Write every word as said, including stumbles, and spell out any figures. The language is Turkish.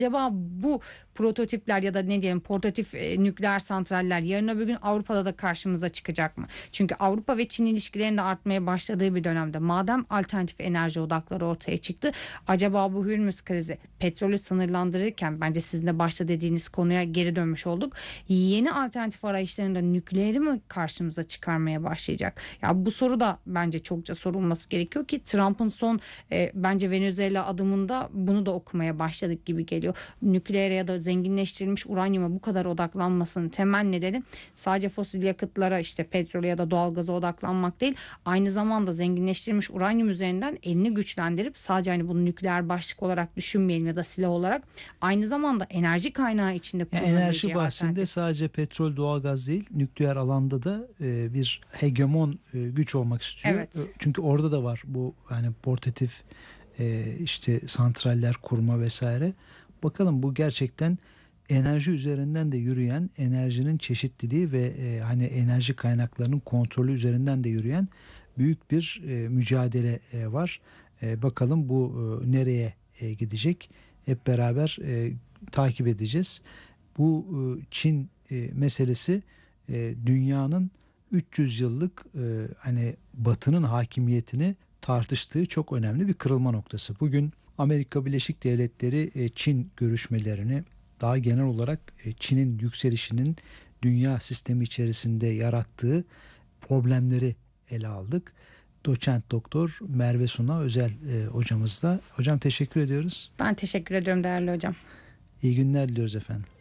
Acaba bu prototipler ya da ne diyelim portatif e, nükleer santraller yarın öbür gün Avrupa'da da karşımıza çıkacak mı? Çünkü Avrupa ve Çin ilişkilerinin de artmaya başladığı bir dönemde madem alternatif enerji odakları ortaya çıktı, acaba bu Hürmüz krizi petrolü sınırlandırırken bence sizin de başta dediğiniz konuya geri dönmüş olduk. Yeni alternatif arayışlarında nükleeri mi karşımıza çıkarmaya başlayacak? Ya bu soru da bence çokça sorulması gerekiyor ki Trump'ın son e, bence Venezuela adımında bunu da okumaya başladık gibi geliyor. Nükleere ya da zenginleştirilmiş uranyuma bu kadar odaklanmasının temel nedeni sadece fosil yakıtlara, işte petrole ya da doğalgaza odaklanmak değil. Aynı zamanda zenginleştirilmiş uranyum üzerinden elini güçlendirip sadece hani bunu nükleer başlık olarak düşünmeyelim ya da silah olarak, aynı zamanda enerji kaynağı içinde Yani enerji kullanabileceği bahsinde alternatif. sadece petrol, doğalgaz değil, nükleer alanda da e, bir hegemon e, güç olmak istiyor. E, Evet. Çünkü orada da var bu hani portatif e, işte santraller kurma vesaire. Bakalım, bu gerçekten enerji üzerinden de yürüyen, enerjinin çeşitliliği ve e, hani enerji kaynaklarının kontrolü üzerinden de yürüyen büyük bir e, mücadele e, var. E, bakalım bu e, nereye e, gidecek? Hep beraber e, takip edeceğiz. Bu e, Çin e, meselesi e, dünyanın üç yüz yıllık e, hani Batı'nın hakimiyetini tartıştığı çok önemli bir kırılma noktası. Bugün Amerika Birleşik Devletleri e, Çin görüşmelerini, daha genel olarak e, Çin'in yükselişinin dünya sistemi içerisinde yarattığı problemleri ele aldık. Doçent Doktor Merve Suna Özel e, hocamızla. Hocam teşekkür ediyoruz. Ben teşekkür ediyorum değerli hocam. İyi günler diliyoruz efendim.